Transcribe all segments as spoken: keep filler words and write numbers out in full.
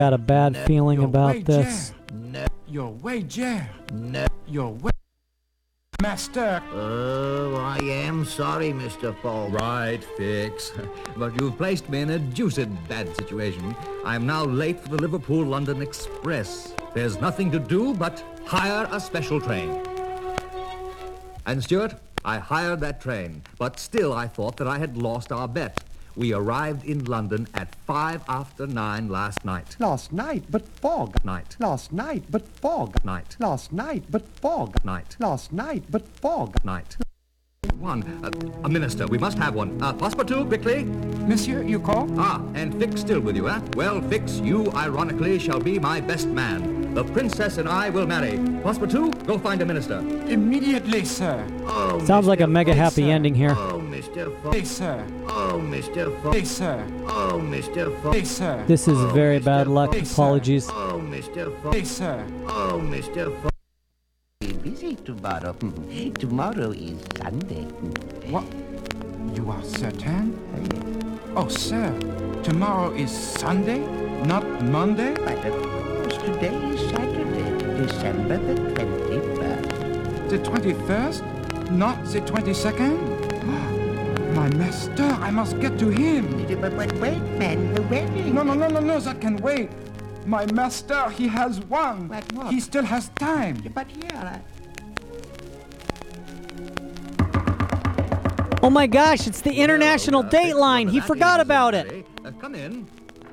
Got a bad no, feeling your about wager. this. No. Your wager. No. Your wager. Master. Oh, I am sorry, Mister Fogg. Right, Fix. But you've placed me in a deuced bad situation. I'm now late for the Liverpool-London Express. There's nothing to do but hire a special train. And, Stuart, I hired that train, but still I thought that I had lost our bet. We arrived in London at five after nine last night. Last night, but fog. Night. Last night, but fog. Night. Last night, but fog. Night. Last night, but fog. Night. One. Uh, a minister. We must have one. Uh, Passepartout, quickly. Monsieur, you call? Ah, and Fix still with you, eh? Well, Fix, you, ironically, shall be my best man. The princess and I will marry. Passepartout, go find a minister. Immediately, sir. Oh, Sounds like a mega happy sir. ending here. Oh, Mister Fogg. Hey, sir. Oh, Mister Fogg. Hey, sir. Oh, Mister Fogg. Hey, sir. This is Oh, very Mister bad luck. Hey, sir. Apologies. Oh, Mister Fogg. Hey, sir. Oh, Mister Fogg. Be busy tomorrow. Tomorrow is Sunday. What? You are certain? Oh, sir. Tomorrow is Sunday, not Monday? But of course, today is Saturday, December the twenty-first. The twenty-first, not the twenty-second? My master, I must get to him. But, but wait, man, the wedding. No, no, no, no, no, that can wait. My master, he has won. But what? He still has time. But here, I... Oh my gosh, it's the international Well, uh, Fix, dateline. whoever He that forgot is, about is it. ready. Uh, come in.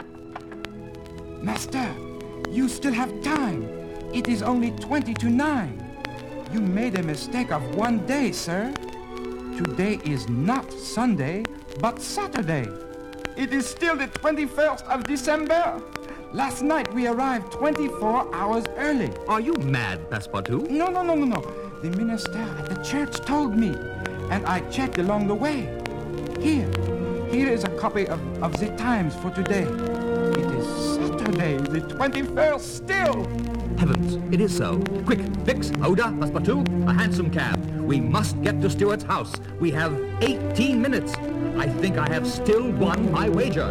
Master, you still have time. It is only twenty to nine. You made a mistake of one day, sir. Today is not Sunday, but Saturday. It is still the twenty-first of December. Last night we arrived twenty-four hours early. Are you mad, Passepartout? No, no, no, no, no. The minister at the church told me, and I checked along the way. Here, here is a copy of, of the Times for today. It is Saturday, the twenty-first still. Heavens, it is so. Quick, Fix, Oda, Passepartout, a hansom cab. We must get to Stuart's house. We have eighteen minutes. I think I have still won my wager.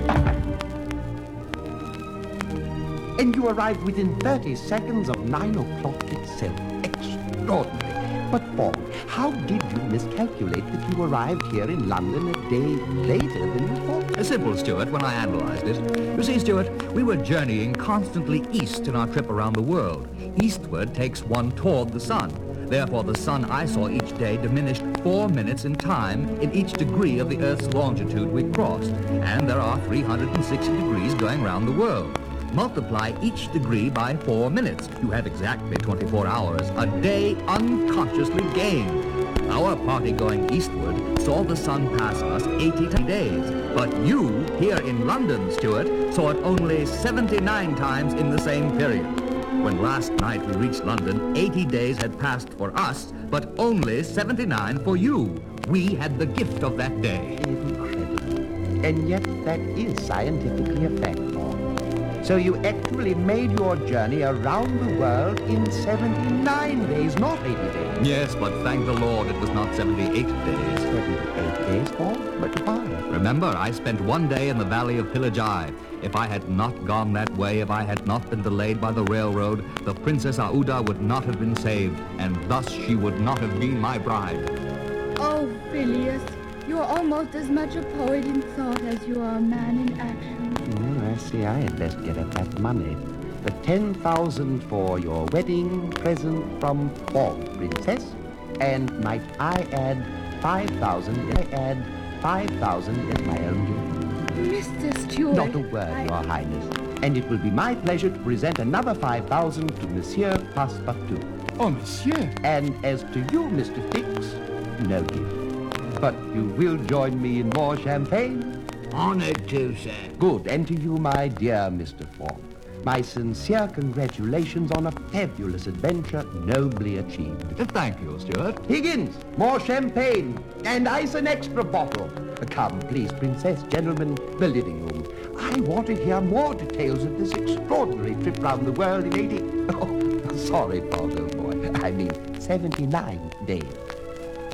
And you arrived within thirty seconds of nine o'clock itself. Extraordinary. But Fogg, how did you miscalculate that you arrived here in London a day later than you thought? Uh, Simple, Stuart, when I analyzed it. You see, Stuart, we were journeying constantly east in our trip around the world. Eastward takes one toward the sun. Therefore, the sun I saw each day diminished four minutes in time in each degree of the Earth's longitude we crossed. And there are three hundred sixty degrees going round the world. Multiply each degree by four minutes. You have exactly twenty-four hours, a day unconsciously gained. Our party going eastward saw the sun pass us eighty days. But you, here in London, Stuart, saw it only seventy-nine times in the same period. When last night we reached London, eighty days had passed for us, but only seventy-nine for you. We had the gift of that day. Incredible. And yet that is scientifically a fact, Fogg. So you actually made your journey around the world in seventy-nine days, not eighty days. Yes, but thank the Lord it was not seventy-eight days. seventy-eight days, Fogg? But why? Remember, I spent one day in the valley of Pillagei. If I had not gone that way, if I had not been delayed by the railroad, the Princess Aouda would not have been saved, and thus she would not have been my bride. Oh, Phileas, you're almost as much a poet in thought as you are a man in action. Mm, I see I had best get at that money. The ten thousand for your wedding present from Fogg, Princess. And might I add five thousand, I add five thousand as my own gift. Mister Stuart. Not a word, I... Your Highness. And it will be my pleasure to present another five thousand to Monsieur Passepartout. Oh, monsieur. And as to you, Mister Fix, no gift. But you will join me in more champagne? Honored to, sir. Good. And to you, my dear Mister Fogg, my sincere congratulations on a fabulous adventure nobly achieved. Uh, Thank you, Stuart. Higgins, more champagne, and ice an extra bottle. Come, please, Princess, gentlemen, the living room. I want to hear more details of this extraordinary trip round the world in eighty... Oh, sorry, Fogg, old boy. I mean, seventy-nine days.